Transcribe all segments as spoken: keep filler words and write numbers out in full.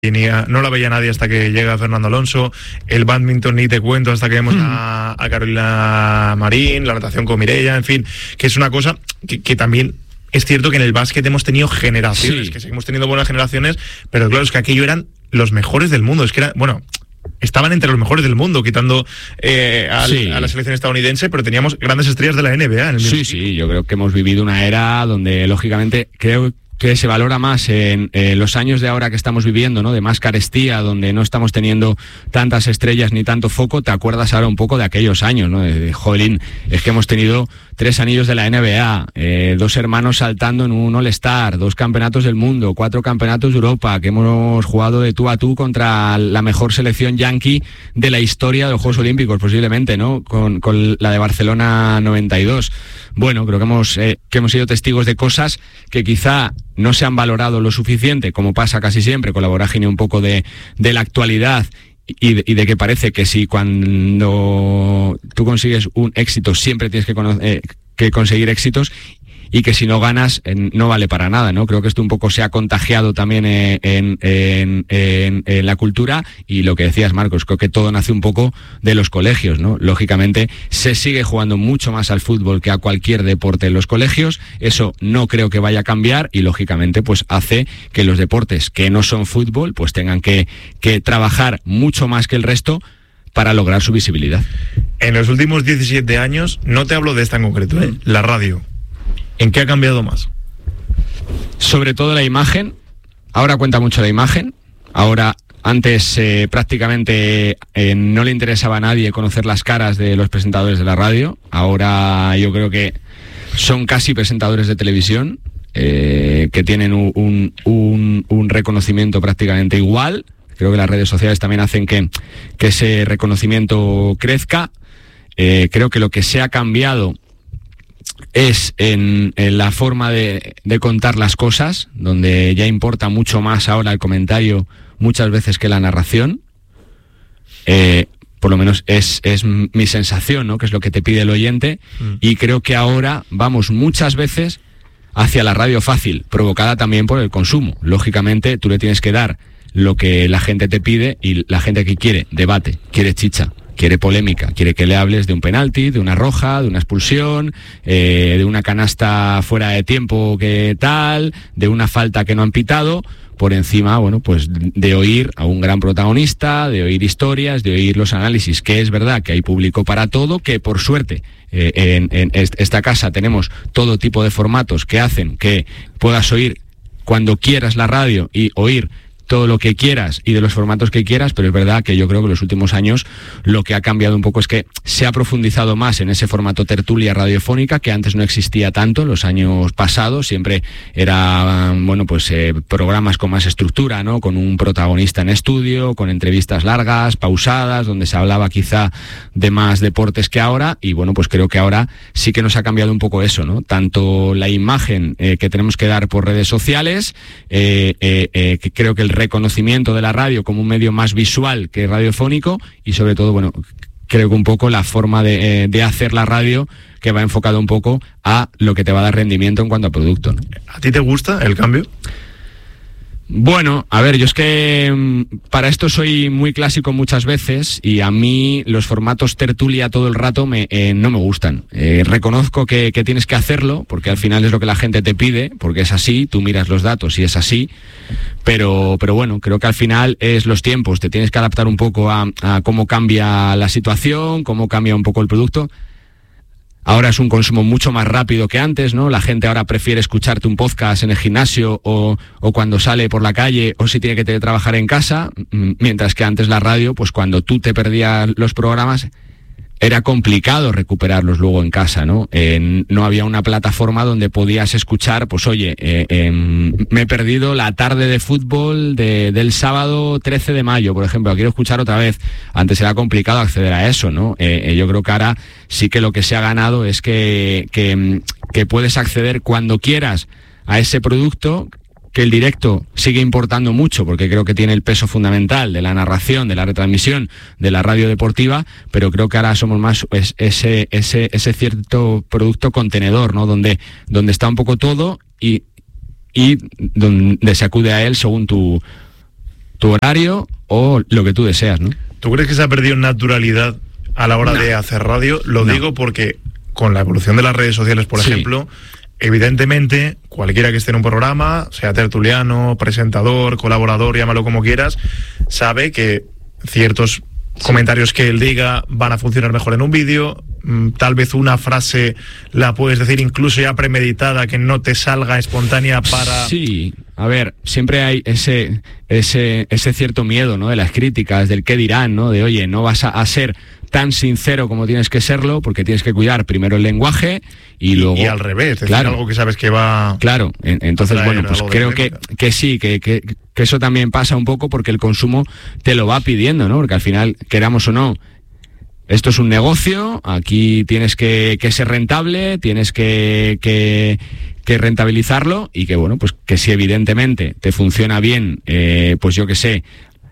Tenía, no la veía nadie hasta que llega Fernando Alonso. El bádminton ni te cuento hasta que vemos a, a Carolina Marín, la natación con Mireia, en fin, que es una cosa que, que también es cierto que en el básquet hemos tenido generaciones, sí. que seguimos teniendo buenas generaciones, pero claro, es que aquello eran los mejores del mundo, es que era, bueno, estaban entre los mejores del mundo, quitando eh, al, sí. a la selección estadounidense, pero teníamos grandes estrellas de la N B A en el mismo Sí, sitio. sí, yo creo que hemos vivido una era donde, lógicamente, creo que se valora más en eh, los años de ahora que estamos viviendo, ¿no? De más carestía, donde no estamos teniendo tantas estrellas ni tanto foco. Te acuerdas ahora un poco de aquellos años, ¿no? De, de jolín, es que hemos tenido tres anillos de la N B A, eh, dos hermanos saltando en un All-Star, dos campeonatos del mundo, cuatro campeonatos de Europa, que hemos jugado de tú a tú contra la mejor selección yankee de la historia de los Juegos Olímpicos, posiblemente, ¿no? Con, con la de Barcelona noventa y dos. Bueno, creo que hemos, eh, que hemos sido testigos de cosas que quizá no se han valorado lo suficiente, como pasa casi siempre con la vorágine un poco de, de la actualidad y de, y de que parece que si cuando tú consigues un éxito siempre tienes que, conocer, eh, que conseguir éxitos, y que si no ganas eh, no vale para nada, ¿no? Creo que esto un poco se ha contagiado también en, en, en, en, en la cultura, y lo que decías, Marcos, creo que todo nace un poco de los colegios, ¿no? Lógicamente se sigue jugando mucho más al fútbol que a cualquier deporte en los colegios, eso no creo que vaya a cambiar, y lógicamente pues hace que los deportes que no son fútbol pues tengan que, que trabajar mucho más que el resto para lograr su visibilidad. En los últimos diecisiete años, no te hablo de esta en concreto, ¿eh? La radio, ¿en qué ha cambiado más? Sobre todo la imagen. Ahora cuenta mucho la imagen. Ahora, antes eh, prácticamente eh, no le interesaba a nadie conocer las caras de los presentadores de la radio. Ahora yo creo que son casi presentadores de televisión, eh, que tienen un, un, un reconocimiento prácticamente igual. Creo que las redes sociales también hacen que, que ese reconocimiento crezca. Eh, creo que lo que se ha cambiado es en, en la forma de, de contar las cosas, donde ya importa mucho más ahora el comentario muchas veces que la narración. Eh, por lo menos es, es mi sensación, ¿no? Que es lo que te pide el oyente. Mm. Y creo que ahora vamos muchas veces hacia la radio fácil, provocada también por el consumo. Lógicamente tú le tienes que dar lo que la gente te pide, y la gente que quiere debate, quiere chicha, quiere polémica, quiere que le hables de un penalti, de una roja, de una expulsión, eh, de una canasta fuera de tiempo que tal, de una falta que no han pitado, por encima, bueno, pues de oír a un gran protagonista, de oír historias, de oír los análisis, que es verdad que hay público para todo, que por suerte eh, en, en esta casa tenemos todo tipo de formatos que hacen que puedas oír cuando quieras la radio y oír todo lo que quieras y de los formatos que quieras, pero es verdad que yo creo que en los últimos años lo que ha cambiado un poco es que se ha profundizado más en ese formato tertulia radiofónica, que antes no existía tanto en los años pasados. Siempre eran, bueno, pues eh, programas con más estructura, ¿no? Con un protagonista en estudio, con entrevistas largas, pausadas, donde se hablaba quizá de más deportes que ahora, y bueno, pues creo que ahora sí que nos ha cambiado un poco eso, ¿no? Tanto la imagen eh, que tenemos que dar por redes sociales, eh, eh, eh, que creo que el reconocimiento de la radio como un medio más visual que radiofónico, y sobre todo, bueno, creo que un poco la forma de, eh, de hacer la radio, que va enfocado un poco a lo que te va a dar rendimiento en cuanto a producto, ¿no? ¿A ti te gusta el cambio? Bueno, a ver, yo es que para esto soy muy clásico muchas veces, y a mí los formatos tertulia todo el rato me, eh, no me gustan. Eh, reconozco que, que tienes que hacerlo, porque al final es lo que la gente te pide, porque es así, tú miras los datos y es así, pero, pero bueno, creo que al final es los tiempos, te tienes que adaptar un poco a, a cómo cambia la situación, cómo cambia un poco el producto. Ahora es un consumo mucho más rápido que antes, ¿no? La gente ahora prefiere escucharte un podcast en el gimnasio o, o cuando sale por la calle, o si tiene que trabajar en casa, mientras que antes la radio, pues cuando tú te perdías los programas, era complicado recuperarlos luego en casa, ¿no? Eh, no había una plataforma donde podías escuchar, pues oye, eh, eh, me he perdido la tarde de fútbol de, del sábado trece de mayo, por ejemplo, quiero escuchar otra vez. Antes era complicado acceder a eso, ¿no? Eh, eh, yo creo que ahora sí que lo que se ha ganado es que, que, que puedes acceder cuando quieras a ese producto, que el directo sigue importando mucho, porque creo que tiene el peso fundamental de la narración, de la retransmisión, de la radio deportiva, pero creo que ahora somos más es, ese, ese, ese cierto producto contenedor, ¿no? Donde, donde está un poco todo y, y donde se acude a él según tu, tu horario o lo que tú deseas, ¿no? ¿Tú crees que se ha perdido naturalidad a la hora no. de hacer radio? Lo no. digo porque con la evolución de las redes sociales, por sí. ejemplo, evidentemente cualquiera que esté en un programa, sea tertuliano, presentador, colaborador, llámalo como quieras, sabe que ciertos sí. comentarios que él diga van a funcionar mejor en un vídeo. Tal vez una frase la puedes decir incluso ya premeditada, que no te salga espontánea para... Sí, a ver, siempre hay ese ese ese cierto miedo, ¿no?, de las críticas, del qué dirán, ¿no?, de oye, no vas a, a ser tan sincero como tienes que serlo, porque tienes que cuidar primero el lenguaje y, y luego... Y al revés, es claro, decir, algo que sabes que va... Claro, en, entonces, bueno, pues creo que, que sí, que, que, que eso también pasa un poco porque el consumo te lo va pidiendo, ¿no?, porque al final, queramos o no, esto es un negocio, aquí tienes que, que ser rentable, tienes que, que, que rentabilizarlo y que, bueno, pues que si evidentemente te funciona bien, eh, pues yo qué sé,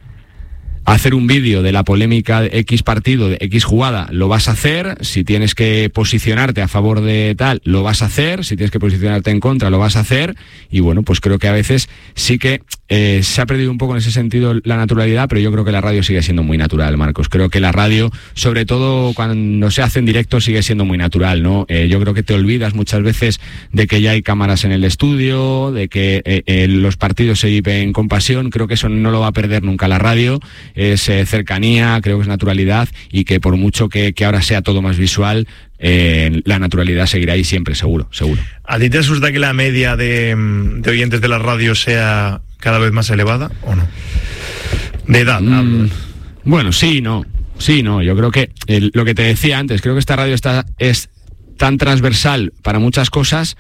hacer un vídeo de la polémica de X partido, de X jugada, lo vas a hacer. Si tienes que posicionarte a favor de tal, lo vas a hacer. Si tienes que posicionarte en contra, lo vas a hacer. Y bueno, pues creo que a veces sí que eh, se ha perdido un poco en ese sentido la naturalidad, pero yo creo que la radio sigue siendo muy natural, Marcos. Creo que la radio, sobre todo cuando se hace en directo, sigue siendo muy natural, ¿no? Eh, yo creo que te olvidas muchas veces de que ya hay cámaras en el estudio, de que eh, eh, los partidos se viven con pasión. Creo que eso no lo va a perder nunca la radio. Es eh, cercanía, creo que es naturalidad, y que por mucho que, que ahora sea todo más visual, eh, la naturalidad seguirá ahí siempre, seguro, seguro. ¿A ti te asusta que la media de, de oyentes de la radio sea cada vez más elevada o no? De edad. Mm, bueno, sí, no, sí, no. Yo creo que el, lo que te decía antes, creo que esta radio está es tan transversal para muchas cosas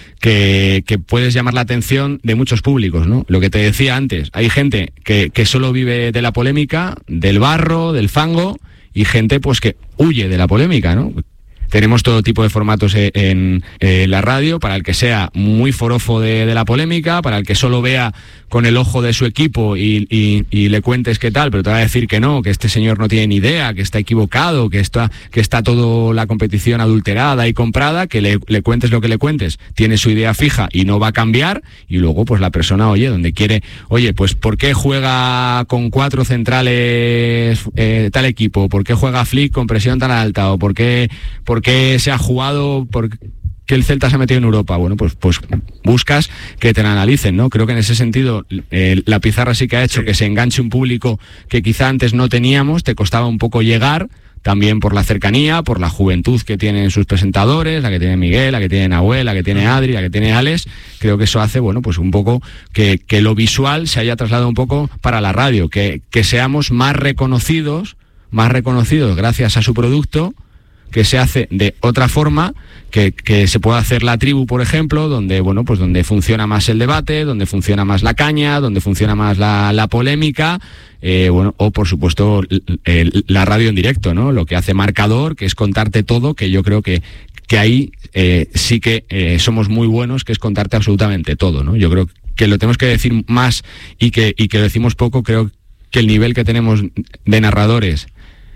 Que, que puedes llamar la atención de muchos públicos, ¿no? Lo que te decía antes, hay gente que, que solo vive de la polémica, del barro, del fango, y gente pues que huye de la polémica, ¿no? Tenemos todo tipo de formatos en, en, en la radio, para el que sea muy forofo de, de la polémica, para el que solo vea con el ojo de su equipo y, y, y le cuentes qué tal, pero te va a decir que no, que este señor no tiene ni idea, que está equivocado, que está, que está todo la competición adulterada y comprada, que le, le cuentes lo que le cuentes, tiene su idea fija y no va a cambiar, y luego pues la persona, oye, donde quiere, oye, pues ¿por qué juega con cuatro centrales eh, tal equipo? ¿Por qué juega Flick con presión tan alta? ¿O por qué, por qué se ha jugado, por qué el Celta se ha metido en Europa? Bueno, pues, pues buscas que te la analicen, ¿no? Creo que en ese sentido eh, la pizarra sí que ha hecho sí. que se enganche un público que quizá antes no teníamos, te costaba un poco llegar, también por la cercanía, por la juventud que tienen sus presentadores, la que tiene Miguel, la que tiene Nahuel, la que tiene Adri, la que tiene Alex. Creo que eso hace, bueno, pues un poco que, que lo visual se haya trasladado un poco para la radio, que, que seamos más reconocidos, más reconocidos gracias a su producto, que se hace de otra forma, que, que se puede hacer la tribu, por ejemplo, donde, bueno, pues donde funciona más el debate, donde funciona más la caña, donde funciona más la, la polémica, eh, bueno, o por supuesto el, la radio en directo, ¿no? Lo que hace Marcador, que es contarte todo, que yo creo que, que ahí eh, sí que eh, somos muy buenos, que es contarte absolutamente todo, ¿no? Yo creo que lo tenemos que decir más y que, y que lo decimos poco. Creo que el nivel que tenemos de narradores,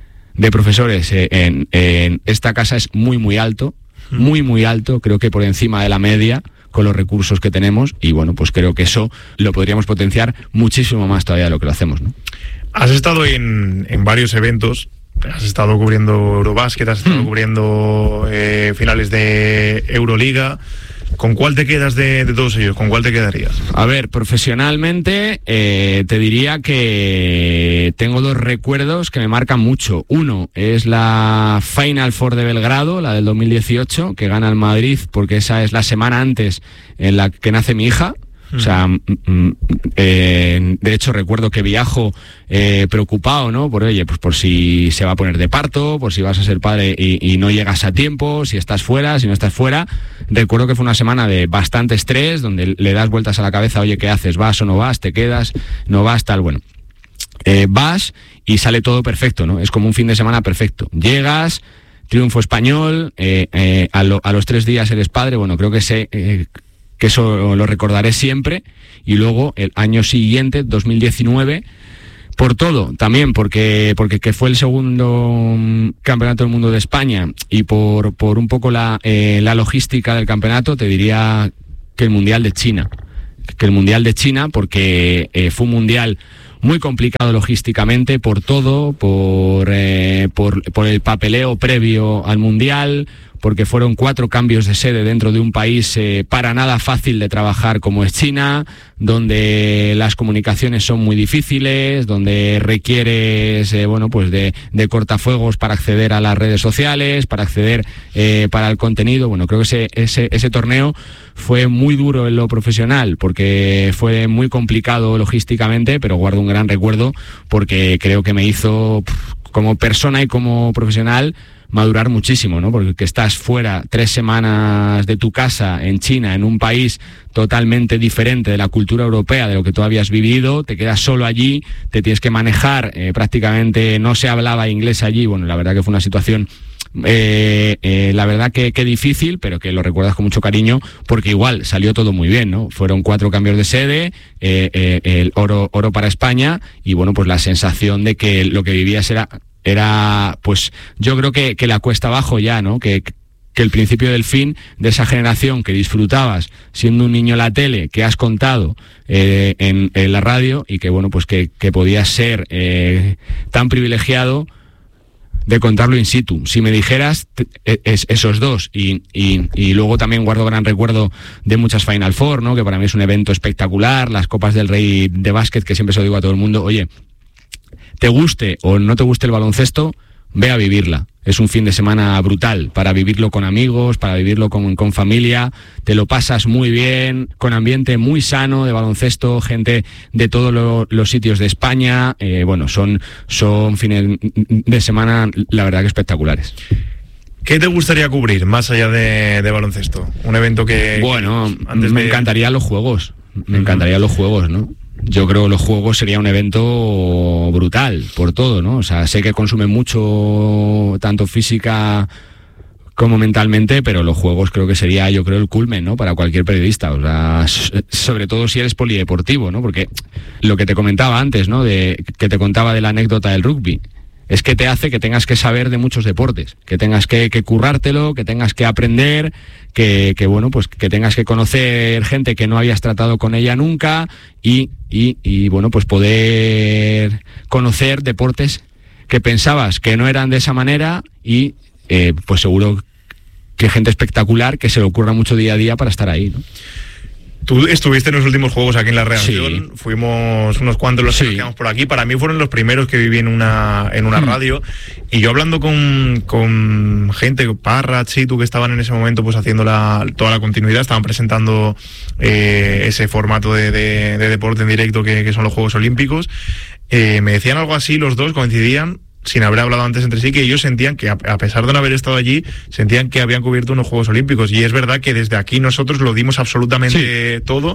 de profesores eh, en, en esta casa es muy muy alto, muy muy alto, creo que por encima de la media con los recursos que tenemos, y bueno, pues creo que eso lo podríamos potenciar muchísimo más todavía de lo que lo hacemos, ¿no? Has estado en, en varios eventos, has estado cubriendo Eurobásquet, has estado mm. cubriendo eh, finales de Euroliga. ¿Con cuál te quedas de, de todos ellos? ¿Con cuál te quedarías? A ver, profesionalmente eh, te diría que tengo dos recuerdos que me marcan mucho. Uno es la Final Four de Belgrado, la del dos mil dieciocho, que gana el Madrid, porque esa es la semana antes en la que nace mi hija. O sea, eh, de hecho recuerdo que viajo eh, preocupado, ¿no? Por oye, pues por si se va a poner de parto, por si vas a ser padre y, y no llegas a tiempo, si estás fuera, si no estás fuera. Recuerdo que fue una semana de bastante estrés, donde le das vueltas a la cabeza, oye, ¿qué haces? ¿Vas o no vas? ¿Te quedas? ¿No vas? Tal, bueno. Eh, vas y sale todo perfecto, ¿no? Es como un fin de semana perfecto. Llegas, triunfo español, eh, eh, a, lo, a los tres días eres padre. Bueno, creo que sé... Eh, que eso lo recordaré siempre. Y luego el año siguiente, dos mil diecinueve, por todo, también porque porque que fue el segundo campeonato del mundo de España, y por por un poco la eh, la logística del campeonato, te diría que el Mundial de China, que el Mundial de China, porque eh, fue un mundial muy complicado logísticamente por todo, por, eh, por, por el papeleo previo al Mundial, porque fueron cuatro cambios de sede dentro de un país eh, para nada fácil de trabajar como es China, donde las comunicaciones son muy difíciles, donde requieres eh, bueno, pues de, de cortafuegos para acceder a las redes sociales, para acceder eh, para el contenido. Bueno, creo que ese, ese, ese torneo fue muy duro en lo profesional, porque fue muy complicado logísticamente, pero guardo un gran recuerdo porque creo que me hizo, como persona y como profesional, madurar muchísimo, ¿no? Porque estás fuera tres semanas de tu casa en China, en un país totalmente diferente de la cultura europea, de lo que tú habías vivido, te quedas solo allí, te tienes que manejar, eh, prácticamente no se hablaba inglés allí. Bueno, la verdad que fue una situación Eh, eh, la verdad que, que difícil, pero que lo recuerdas con mucho cariño, porque igual salió todo muy bien, ¿no? Fueron cuatro cambios de sede, eh, eh, el oro, oro para España, y bueno, pues la sensación de que lo que vivías era, era pues yo creo que, que la cuesta abajo ya, ¿no? Que, que el principio del fin de esa generación que disfrutabas siendo un niño en la tele, que has contado eh, en, en la radio, y que bueno, pues que, que podías ser eh, tan privilegiado de contarlo in situ. Si me dijeras te, es, esos dos, y, y, y luego también guardo gran recuerdo de muchas Final Four, ¿no? Que para mí es un evento espectacular, las Copas del Rey de básquet, que siempre se lo digo a todo el mundo, oye, te guste o no te guste el baloncesto, ve a vivirla. Es un fin de semana brutal para vivirlo con amigos, para vivirlo con, con familia, te lo pasas muy bien, con ambiente muy sano de baloncesto, gente de todos lo, los sitios de España, eh, bueno, son, son fines de semana, la verdad que espectaculares. ¿Qué te gustaría cubrir más allá de, de baloncesto? Un evento que... Bueno, antes me de... encantarían los juegos, me encantarían los juegos, ¿no? Yo creo que los juegos sería un evento brutal por todo, ¿no? O sea, sé que consume mucho, tanto física como mentalmente, pero los juegos creo que sería, yo creo, el culmen, ¿no? Para cualquier periodista, o sea, sobre todo si eres polideportivo, ¿no? Porque lo que te comentaba antes, ¿no? De, que te contaba de la anécdota del rugby, es que te hace que tengas que saber de muchos deportes, que tengas que, que currártelo, que tengas que aprender, que, que bueno, pues que tengas que conocer gente que no habías tratado con ella nunca, y, y, y bueno, pues poder conocer deportes que pensabas que no eran de esa manera, y eh, pues seguro que gente espectacular que se le ocurra mucho día a día para estar ahí, ¿no? Tú estuviste en los últimos juegos aquí en la redacción, sí. Fuimos unos cuantos los que sí. nos quedamos por aquí. Para mí fueron los primeros que viví en una en una mm. radio, y yo hablando con, con gente, Parra, Chitu, que estaban en ese momento pues haciendo la, toda la continuidad, estaban presentando eh, ese formato de, de, de deporte en directo que, que son los Juegos Olímpicos, eh, me decían algo así, los dos coincidían, sin haber hablado antes entre sí, que ellos sentían que, a pesar de no haber estado allí, sentían que habían cubierto unos Juegos Olímpicos. Y es verdad que desde aquí nosotros lo dimos absolutamente sí. todo,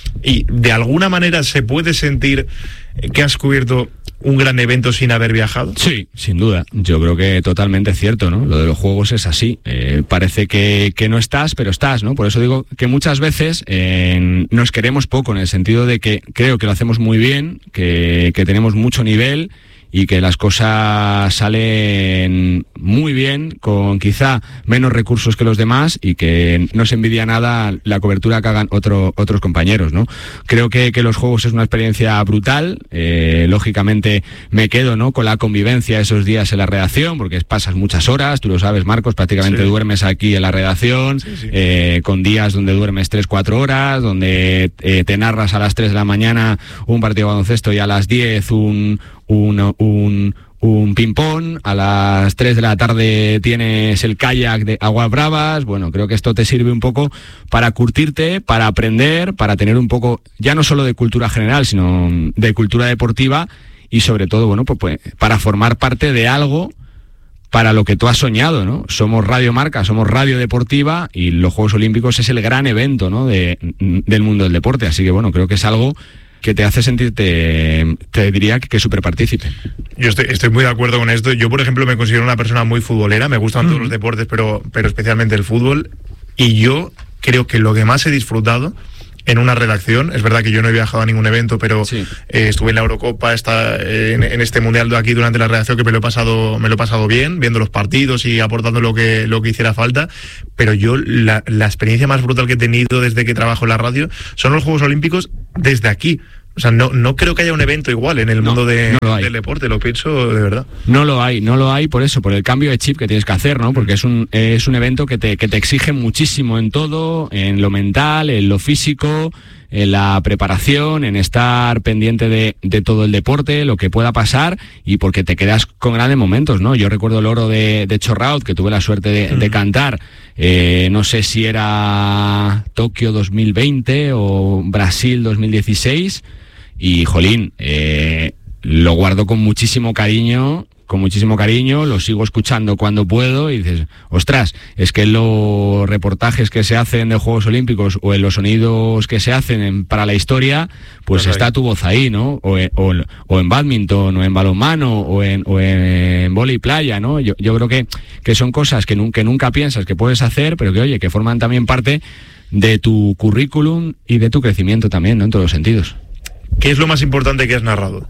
y de alguna manera se puede sentir que has cubierto un gran evento sin haber viajado. Sí, sin duda. Yo creo que totalmente cierto, ¿no? Lo de los juegos es así. Eh, parece que, que no estás, pero estás, ¿no? Por eso digo que muchas veces eh, nos queremos poco, en el sentido de que creo que lo hacemos muy bien, que, que tenemos mucho nivel, y que las cosas salen muy bien, con quizá menos recursos que los demás, y que no se envidia nada la cobertura que hagan otro, otros compañeros, ¿no? Creo que, que los juegos es una experiencia brutal, eh, lógicamente me quedo, ¿no?, con la convivencia esos días en la redacción, porque pasas muchas horas, tú lo sabes, Marcos, prácticamente sí. duermes aquí en la redacción, sí, sí. Eh, con días donde duermes tres, cuatro horas, donde eh, te narras a las tres de la mañana un partido de baloncesto y a las diez un Un, un, un ping-pong, a las tres de la tarde tienes el kayak de Aguas Bravas. Bueno, creo que esto te sirve un poco para curtirte, para aprender, para tener un poco, ya no solo de cultura general, sino de cultura deportiva, y sobre todo, bueno, pues, pues para formar parte de algo para lo que tú has soñado, ¿no? Somos Radio Marca, somos radio deportiva, y los Juegos Olímpicos es el gran evento, ¿no?, de, del mundo del deporte. Así que, bueno, creo que es algo que te hace sentirte, te diría que, que súper partícipe. Yo estoy, estoy muy de acuerdo con esto. Yo, por ejemplo, me considero una persona muy futbolera, me gustan mm. todos los deportes, pero, pero especialmente el fútbol, y yo creo que lo que más he disfrutado en una redacción, es verdad que yo no he viajado a ningún evento, pero sí. eh, estuve en la Eurocopa, está, eh, en, en este Mundial de aquí durante la redacción, que me lo he pasado, me lo he pasado bien, viendo los partidos y aportando lo que, lo que hiciera falta. Pero yo, la, la experiencia más brutal que he tenido desde que trabajo en la radio son los Juegos Olímpicos desde aquí, O sea, no, no creo que haya un evento igual en el no, mundo de, no del deporte, lo pienso de verdad. No lo hay, no lo hay por eso, por el cambio de chip que tienes que hacer, ¿no? Porque es un, es un evento que te, que te exige muchísimo en todo, en lo mental, en lo físico, en la preparación, en estar pendiente de, de todo el deporte, lo que pueda pasar, y porque te quedas con grandes momentos, ¿no? Yo recuerdo el oro de, de Chorraut, que tuve la suerte de, de cantar, eh, no sé si era Tokio dos mil veinte o Brasil dos mil dieciséis, y jolín, eh, lo guardo con muchísimo cariño, con muchísimo cariño, lo sigo escuchando cuando puedo y dices, ostras, es que en los reportajes que se hacen de Juegos Olímpicos o en los sonidos que se hacen en, para la historia, pues claro, está ahí tu voz ahí, ¿no? O en, o, o en bádminton, o en balonmano, o en, o en vóley playa, ¿no? Yo, yo creo que, que son cosas que, nu- que nunca piensas que puedes hacer, pero que, oye, que forman también parte de tu currículum y de tu crecimiento también, ¿no? En todos los sentidos. ¿Qué es lo más importante que has narrado?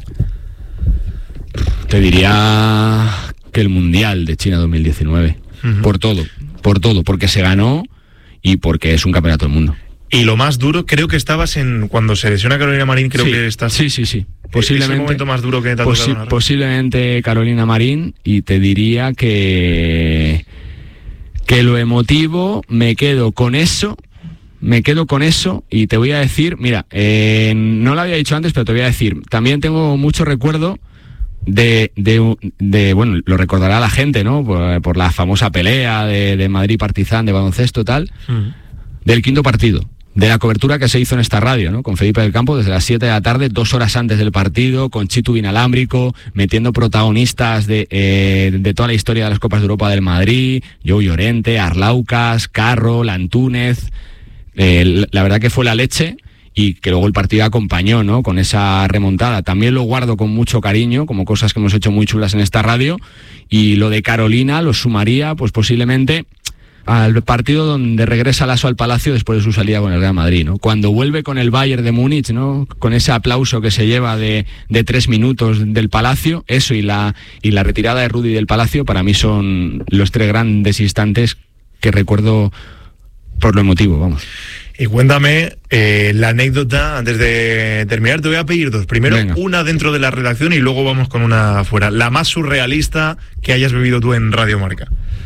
Te diría que el Mundial de China dos mil diecinueve. Uh-huh. Por todo, por todo, porque se ganó y porque es un campeonato del mundo. Y lo más duro, creo que estabas en... Cuando se lesiona Carolina Marín, creo sí, que estás... Sí, sí, sí. Posiblemente, ¿Es el momento más duro que te ha posi- tocado? Posiblemente Carolina Marín, y te diría que... Que lo emotivo, me quedo con eso... Me quedo con eso y te voy a decir, mira, eh, no lo había dicho antes, pero te voy a decir, también tengo mucho recuerdo de, de, de bueno, lo recordará la gente, ¿no? Por, por la famosa pelea de, de Madrid Partizan de baloncesto, tal, uh-huh. del quinto partido, de la cobertura que se hizo en esta radio, ¿no? Con Felipe del Campo desde las siete de la tarde, dos horas antes del partido, con Chitu inalámbrico, metiendo protagonistas de, eh, de toda la historia de las Copas de Europa del Madrid, Joe Llorente, Arlaucas, Carro, Lantúnez. Eh, la verdad que fue la leche, y que luego el partido acompañó, ¿no? Con esa remontada. También lo guardo con mucho cariño, como cosas que hemos hecho muy chulas en esta radio. Y lo de Carolina lo sumaría, pues posiblemente al partido donde regresa Lasso al Palacio después de su salida con el Real Madrid, ¿no? Cuando vuelve con el Bayern de Múnich, ¿no? Con ese aplauso que se lleva de, de tres minutos del Palacio, eso y la, y la retirada de Rudy del Palacio, para mí son los tres grandes instantes que recuerdo por lo emotivo, vamos. Y cuéntame eh, la anécdota, antes de terminar, te voy a pedir dos. Primero, Venga. Una dentro de la redacción y luego vamos con una afuera. La más surrealista que hayas vivido tú en Radio Marca.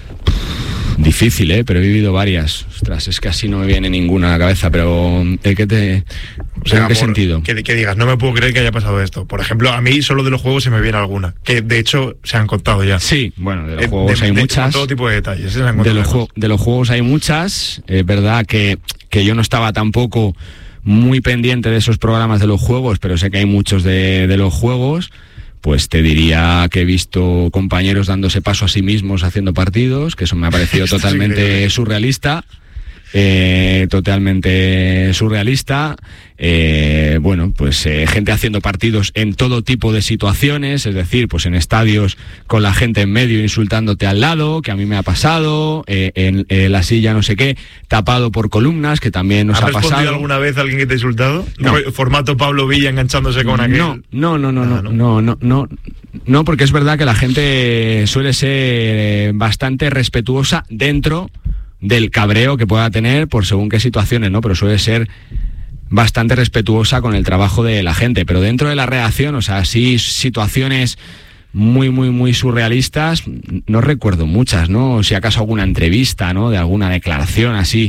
Difícil, ¿eh? Pero he vivido varias. Ostras, es que así no me viene ninguna a la cabeza, pero ¿de qué te...? O sea, ¿en qué sentido? Que, que digas, no me puedo creer que haya pasado esto. Por ejemplo, a mí solo de los juegos se me viene alguna, que de hecho se han contado ya. Sí, bueno, de los eh, juegos de, hay de, muchas. De todo tipo de detalles. Se han de, los ju- de los juegos hay muchas. Es verdad que, que yo no estaba tampoco muy pendiente de esos programas de los juegos, pero sé que hay muchos de, de los juegos. Pues te diría que he visto compañeros dándose paso a sí mismos haciendo partidos, que eso me ha parecido totalmente surrealista. Eh, totalmente surrealista. Eh, bueno, pues eh, gente haciendo partidos en todo tipo de situaciones, es decir, pues en estadios con la gente en medio insultándote al lado, que a mí me ha pasado, eh, en eh, la silla no sé qué, tapado por columnas, que también nos ha pasado. ¿Has respondido alguna vez a alguien que te ha insultado? No. Formato Pablo Villa enganchándose con aquel. No, no, no, no, no, no, no, no, no, no, porque es verdad que la gente suele ser bastante respetuosa dentro del cabreo que pueda tener por según qué situaciones, ¿no? Pero suele ser bastante respetuosa con el trabajo de la gente. Pero dentro de la reacción, o sea, sí situaciones muy, muy, muy surrealistas, no recuerdo muchas, ¿no? Si acaso alguna entrevista, ¿no? De alguna declaración así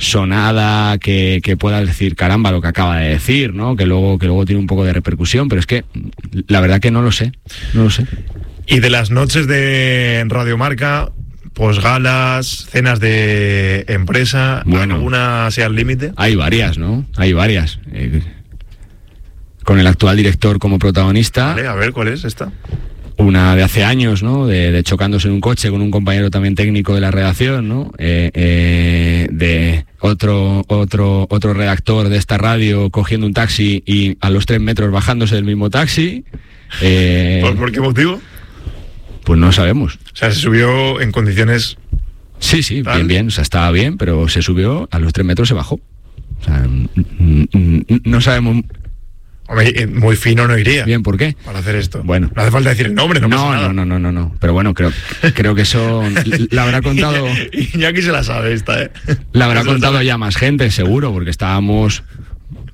sonada que, que pueda decir, caramba, lo que acaba de decir, ¿no? Que luego, que luego tiene un poco de repercusión, pero es que la verdad que no lo sé, no lo sé. Y de las noches de Radio Marca, posgalas, cenas de empresa, bueno, ¿alguna sea al límite? Hay varias, ¿no? Hay varias. Eh, con el actual director como protagonista. Vale, a ver, ¿cuál es esta? Una de hace años, ¿no? De, de chocándose en un coche con un compañero también técnico de la redacción, ¿no? Eh, eh, de otro, otro, otro redactor de esta radio cogiendo un taxi y a los tres metros bajándose del mismo taxi. Eh, ¿Por, ¿Por qué motivo? Pues no sabemos. O sea, se subió en condiciones... Sí, sí, ¿tal? bien, bien, o sea, estaba bien, pero se subió, a los tres metros se bajó. O sea, no sabemos... Hombre, muy fino no iría. Bien, ¿por qué? Para hacer esto. Bueno. No hace falta decir el nombre, no, no pasa nada. No, no, no, no, no. Pero bueno, creo, creo que eso la habrá contado... Y aquí se la sabe esta, ¿eh? La habrá contado ya más gente, seguro, porque estábamos...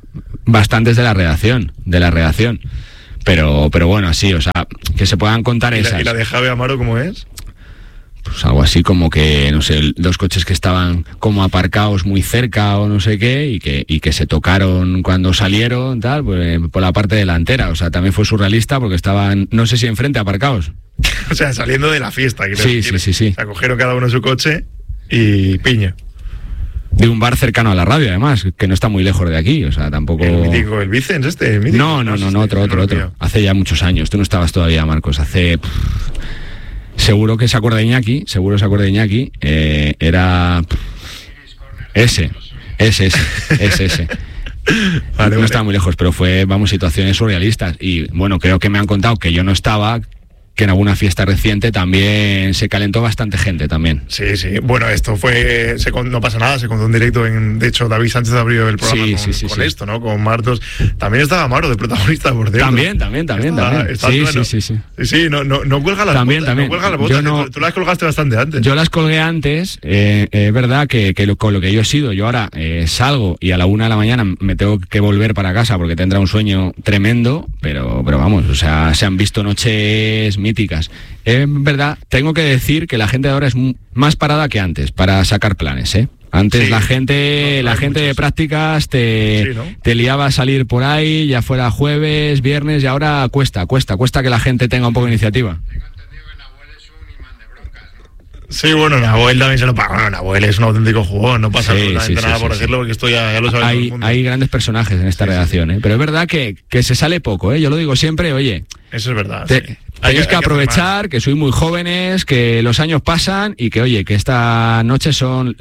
bastantes de la redacción, de la redacción. Pero, pero bueno, así, o sea, que se puedan contar ¿Y la, esas. ¿Y la de Javi Amaro cómo es? Pues algo así como que, no sé, dos coches que estaban como aparcados muy cerca o no sé qué, y que, y que se tocaron cuando salieron, tal, pues por la parte delantera. O sea, también fue surrealista porque estaban, no sé si enfrente, aparcados. O sea, saliendo de la fiesta. Sí, sí, sí, sí. O sea, cogieron cada uno su coche y piña. De un bar cercano a la radio, además, que no está muy lejos de aquí, o sea, tampoco... El mítico, el Vicens este, el mítico. No, no, no, no, otro, otro, otro. Hace ya muchos años, tú no estabas todavía, Marcos, hace... Pff, seguro que se acuerda de Iñaki, seguro se acuerda de Iñaki, eh, era... Pff, ese, ese, ese, ese, ese. Vale, no vale. Estaba muy lejos, pero fue, vamos, situaciones surrealistas. Y bueno, creo que me han contado que yo no estaba... que en alguna fiesta reciente también se calentó bastante gente también. Sí, sí. Bueno, esto fue... Se, no pasa nada, se contó en directo. En, de hecho, David Sánchez abrió el programa sí, con, sí, sí, con sí. esto, ¿no? Con Martos. También estaba Amaro de protagonista, por cierto. También, también, también. Está, también. Está sí, bueno. sí, sí, sí. Sí, no, no, no cuelga las también, botas. También, no cuelga las botas. no, tú, tú las colgaste bastante antes. Yo las colgué antes. Es eh, eh, verdad que, que lo, con lo que yo he sido, yo ahora eh, salgo y a la una de la mañana me tengo que volver para casa porque tendrá un sueño tremendo, pero, pero vamos, o sea, se han visto noches míticas. En verdad, tengo que decir que la gente de ahora es más parada que antes para sacar planes, ¿eh? Antes sí, la gente, no, la gente muchos. de prácticas te, sí, ¿no? te liaba a salir por ahí, ya fuera jueves, viernes, y ahora cuesta, cuesta, cuesta que la gente tenga un poco de iniciativa. Tengo entendido que Nahuel es un imán de broncas, ¿no? Sí, bueno, Nahuel también se lo paga. Bueno, Nahuel es un auténtico jugón, no pasa sí, absolutamente sí, nada sí, por sí, decirlo, sí. porque esto ya, ya lo sabe hay, todo el mundo. Hay grandes personajes en esta sí, redacción, ¿eh? Pero es verdad que, que se sale poco, ¿eh? Yo lo digo siempre, oye... Eso es verdad. Te, sí. Tenéis que, que aprovechar, que, que sois muy jóvenes, que los años pasan y que, oye, que estas noches son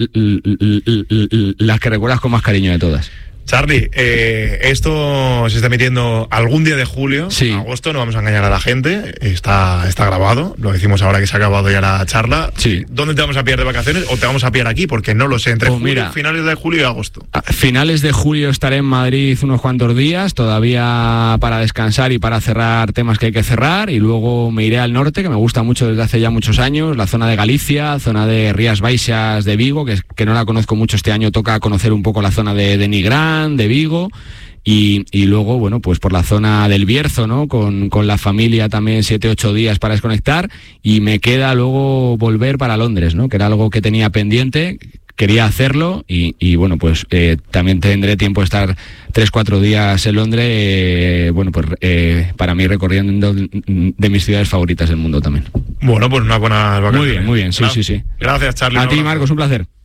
las que recuerdas con más cariño de todas. Charlie, eh, esto se está emitiendo algún día de julio, sí. agosto, no vamos a engañar a la gente, está, está grabado, lo decimos ahora que se ha acabado ya la charla. Sí. ¿Dónde te vamos a pillar de vacaciones o te vamos a pillar aquí? Porque no lo sé, entre pues julio, mira, finales de julio y agosto. A finales de julio estaré en Madrid unos cuantos días, todavía para descansar y para cerrar temas que hay que cerrar, y luego me iré al norte, que me gusta mucho desde hace ya muchos años, la zona de Galicia, zona de Rías Baixas de Vigo, que, que no la conozco mucho este año, toca conocer un poco la zona de, de Nigrán, de Vigo, y, y luego, bueno, pues por la zona del Bierzo, ¿no? Con, con la familia también siete, ocho días para desconectar, y me queda luego volver para Londres, ¿no? Que era algo que tenía pendiente, quería hacerlo, y, y bueno, pues eh, también tendré tiempo de estar tres, cuatro días en Londres, eh, bueno, pues eh, para mí recorriendo de mis ciudades favoritas del mundo también. Bueno, pues una buena vacaciones. Muy bien, muy bien, sí, Gra- sí, sí. Gracias, Charlie. A ti, Marcos, un placer.